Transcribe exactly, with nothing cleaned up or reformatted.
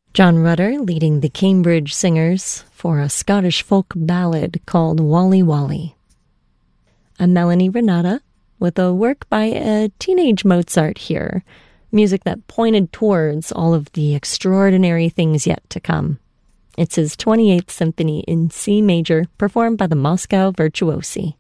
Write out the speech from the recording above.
John Rutter leading the Cambridge Singers for a Scottish folk ballad called Wally Wally. I'm Melanie Renata with a work by a teenage Mozart here, music that pointed towards all of the extraordinary things yet to come. It's his twenty-eighth Symphony in C major, performed by the Moscow Virtuosi.